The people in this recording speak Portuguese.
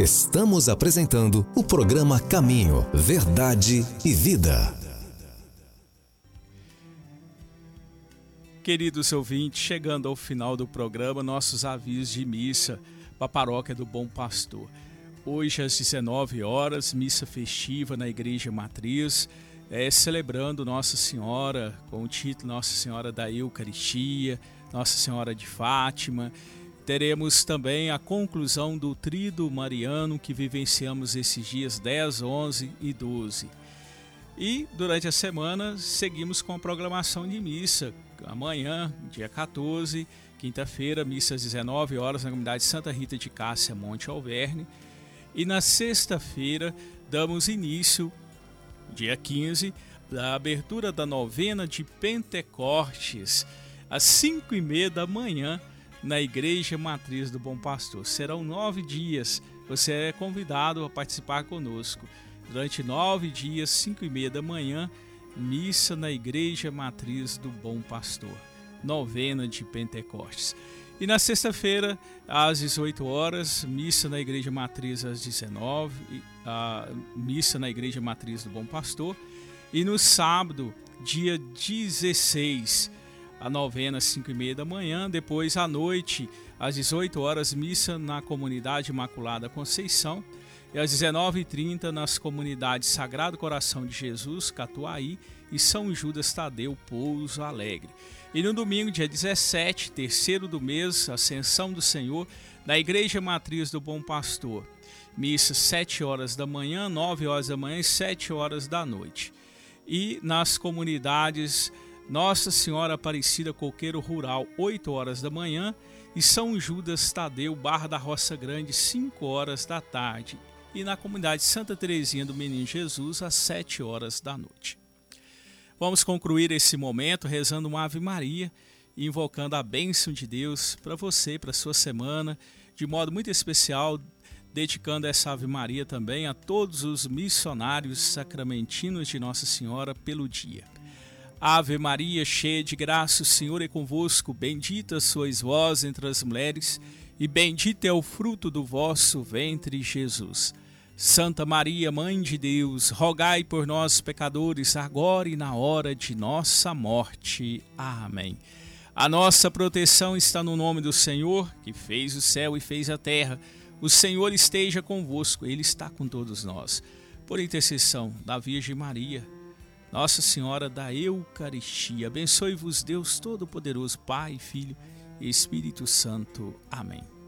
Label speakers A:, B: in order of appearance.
A: Estamos apresentando o programa Caminho, Verdade e Vida.
B: Queridos ouvintes, chegando ao final do programa, nossos avisos de missa para a Paróquia do Bom Pastor. Hoje às 19 horas, missa festiva na Igreja Matriz, celebrando Nossa Senhora, com o título Nossa Senhora da Eucaristia, Nossa Senhora de Fátima. Teremos também a conclusão do Tríduo Mariano que vivenciamos esses dias 10, 11 e 12. E durante a semana seguimos com a programação de missa. Amanhã, dia 14, quinta-feira, missa às 19 horas na comunidade Santa Rita de Cássia, Monte Alverne. E na sexta-feira damos início, dia 15, da abertura da novena de Pentecostes, às 5h30 da manhã, na Igreja Matriz do Bom Pastor. Serão 9 dias, você é convidado a participar conosco. Durante 9 dias, 5h30 da manhã, missa na Igreja Matriz do Bom Pastor, novena de Pentecostes. E na sexta-feira, às 18 horas, missa na Igreja Matriz às 19, missa na Igreja Matriz do Bom Pastor. E no sábado, dia 16, a novena às 5h30 da manhã. Depois, à noite, às 18 horas, missa na Comunidade Imaculada Conceição. E às 19h30, nas comunidades Sagrado Coração de Jesus, Catuaí, e São Judas Tadeu, Pouso Alegre. E no domingo, dia 17, terceiro do mês, Ascensão do Senhor, na Igreja Matriz do Bom Pastor. Missa 7 horas da manhã, 9 horas da manhã e 7 horas da noite. E nas comunidades Nossa Senhora Aparecida Coqueiro Rural, 8 horas da manhã, e São Judas Tadeu, Barra da Roça Grande, 5 horas da tarde. E na comunidade Santa Terezinha do Menino Jesus, às 7 horas da noite. Vamos concluir esse momento rezando uma Ave Maria e invocando a bênção de Deus para você, para a sua semana, de modo muito especial, dedicando essa Ave Maria também a todos os missionários sacramentinos de Nossa Senhora pelo dia. Ave Maria, cheia de graça, o Senhor é convosco, bendita sois vós entre as mulheres, e bendito é o fruto do vosso ventre, Jesus. Santa Maria, Mãe de Deus, rogai por nós, pecadores, agora e na hora de nossa morte. Amém. A nossa proteção está no nome do Senhor, que fez o céu e fez a terra. O Senhor esteja convosco, Ele está com todos nós. Por intercessão da Virgem Maria, Nossa Senhora da Eucaristia, abençoe-vos Deus Todo-Poderoso, Pai, Filho e Espírito Santo. Amém.